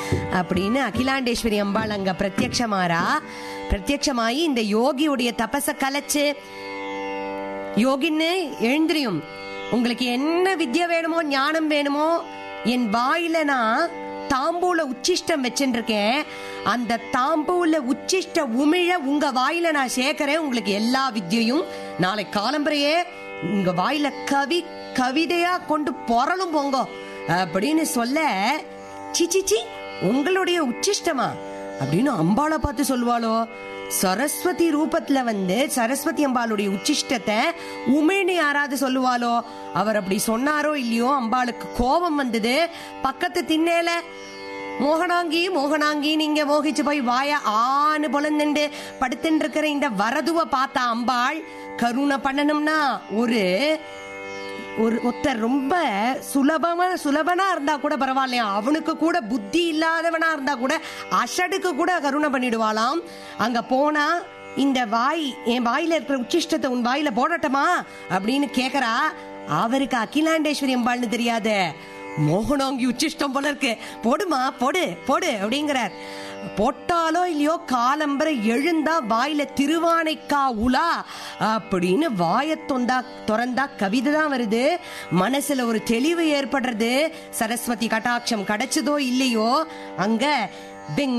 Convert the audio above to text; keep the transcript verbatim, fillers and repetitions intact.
அப்படின்னு அகிலாண்டேஸ்வரி அம்பாள் அங்க பிரத்யக்ஷமாரா. பிரத்யக்ஷமாயி இந்த யோகியுடைய தபச கலைச்சு, யோகின்னு எழுந்திரியும், உங்களுக்கு என்ன வித்யா வேணுமோ ஞானம் வேணுமோ, என் வாயில நான் தாம்பூல உச்சிஷ்டம் வச்சுருக்கேன், அந்த தாம்பூல உச்சிஷ்ட உமிழ உங்க வாயில நான் சேர்க்கிறேன், உங்களுக்கு எல்லா வித்யையும் நாளை காலம்பரையே உங்க வாயில கவி கவிதையா கொண்டு பொறலும் போங்க அப்படின்னு சொல்ல, சிச்சிச்சி உங்களுடைய உச்சிஷ்டமா அப்படின்னு அம்பாளை பார்த்து சொல்லுவாளோ. சரஸ்வதி ரூபத்துல வந்து சரஸ்வதி அம்பாளுடைய உச்சிஷ்டத்தை உமிழ்னு யாராவது சொல்லுவாளோ? அவர் அப்படி சொன்னாரோ இல்லையோ, அம்பாளுக்கு கோபம் வந்தது. பக்கத்து திண்ணேல மோகனாங்கி மோகனாங்கி நீங்க மோகிச்சு போய் வாய ஆன்னு பொலந்துண்டு படுத்துட்டு இருக்கிற இந்த வரதுவ பார்த்தா அம்பாள் கருணை பண்ணணும்னா, ஒரு ஒரு ஒருத்தர் ரொம்ப சுலபமா சுலபனா இருந்தா கூட பரவாயில்லையா, அவனுக்கு கூட புத்தி இல்லாதவனா இருந்தா கூட அஷடுக்கு கூட கருணை பண்ணிடுவாளாம். அங்க போனா இந்த வாய், என் வாயில இருக்கிற உச்சிஷ்டத்தை உன் வாயில போடட்டமா அப்படின்னு கேக்குறா. அவருக்கு அகிலாண்டேஸ்வரி அம்பாள்னு தெரியாத, மோகனாங்கி உச்சிஷ்டம் போல இருக்கு, போடுமா போடு போடு அப்படிங்கிறார். போட்டாலோ இல்லையோ காலம்பரை எழுந்தா வாயில திருவானைக்கா உலா அப்படின்னு வாய தொந்தா திறந்தா கவிதை தான் வருது. மனசுல ஒரு தெளிவு ஏற்படுறது. சரஸ்வதி கட்டாட்சம் கிடைச்சதோ இல்லையோ, அங்க